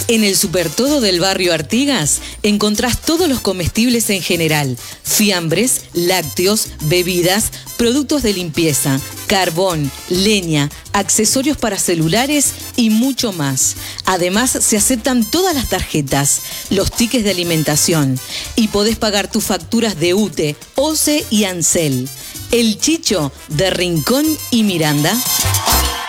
En el Supertodo del barrio Artigas encontrás todos los comestibles en general, fiambres, lácteos, bebidas, productos de limpieza, carbón, leña, accesorios para celulares y mucho más. Además, se aceptan todas las tarjetas, los tickets de alimentación y podés pagar tus facturas de UTE, OCE y ANSEL. El Chicho de Rincón y Miranda.